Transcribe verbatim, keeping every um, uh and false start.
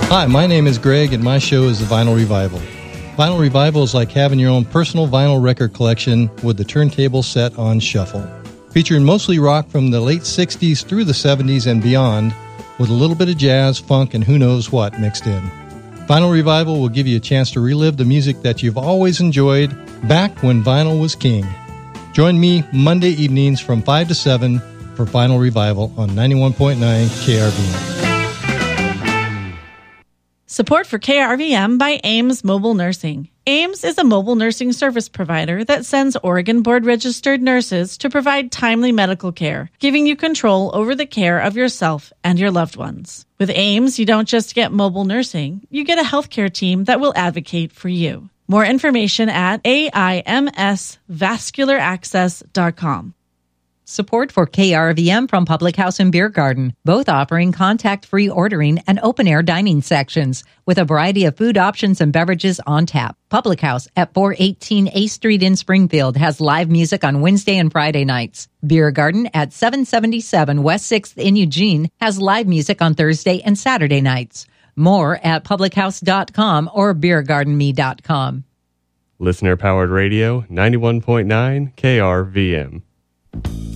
Hi, my name is Greg, and my show is The Vinyl Revival. Vinyl Revival is like having your own personal vinyl record collection with the turntable set on shuffle. Featuring mostly rock from the late sixties through the seventies and beyond, with a little bit of jazz, funk, and who knows what mixed in. Vinyl Revival will give you a chance to relive the music that you've always enjoyed back when vinyl was king. Join me Monday evenings from five to seven for Vinyl Revival on ninety-one point nine K R V M. Support for K R V M by Ames Mobile Nursing. Ames is a mobile nursing service provider that sends Oregon Board-registered nurses to provide timely medical care, giving you control over the care of yourself and your loved ones. With Ames, you don't just get mobile nursing, you get a healthcare team that will advocate for you. More information at A I M S vascular access dot com. Support for K R V M from Public House and Beer Garden, both offering contact-free ordering and open-air dining sections with a variety of food options and beverages on tap. Public House at four eighteen A Street in Springfield has live music on Wednesday and Friday nights. Beer Garden at seven seventy-seven West sixth in Eugene has live music on Thursday and Saturday nights. More at public house dot com or beer garden me dot com. Listener-powered radio, ninety-one point nine K R V M.